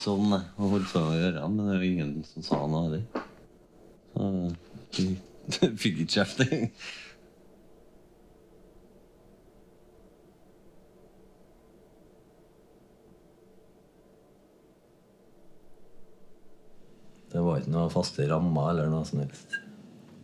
sånn, nei, å holde på å gjøre, men det var ingen som sa noe av det. Så fikk ikke kjeft engang. Det var ikke noe faste rammer eller noe som helst.